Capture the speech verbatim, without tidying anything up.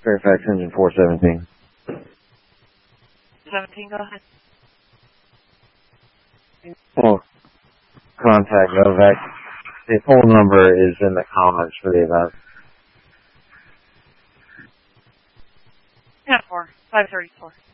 Fairfax engine four seventeen. seventeen, go ahead. Well, contact Novak. The phone number is in the comments for the event. ten four, five thirty-four.